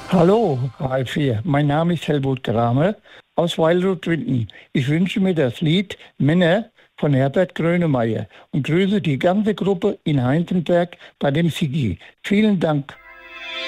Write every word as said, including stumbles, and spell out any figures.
Hallo, Ralf hier. Mein Name ist Helmut Kramer aus Weilroth-Winten. Ich wünsche mir das Lied Männer von Herbert Grönemeyer und grüße die ganze Gruppe in Heinzenberg bei dem Sigi. Vielen Dank.